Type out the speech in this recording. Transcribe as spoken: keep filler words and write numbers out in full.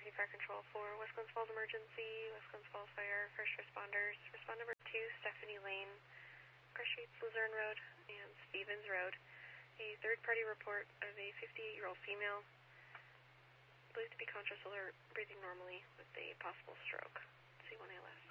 Emergency Fire Control for West Glens Falls Emergency, West Glens Falls Fire, first responders. Respond number two, Stephanie Lane, Crush Streets, Luzerne Road, and Stevens Road. A third-party report of a fifty-eight-year-old female, believed to be conscious, alert, breathing normally with a possible stroke. C one A L S.